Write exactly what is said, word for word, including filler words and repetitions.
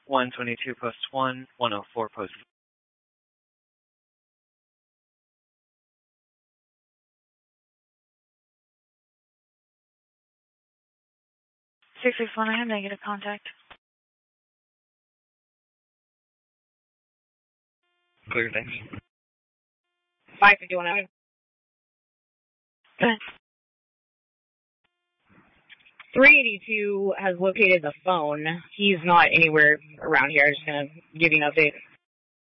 one twenty-two post one, one oh four post. six six one, I have negative contact. Clear, thanks. five fifty-one, okay. three eighty-two has located the phone. He's not anywhere around here. I'm just going to give you an update.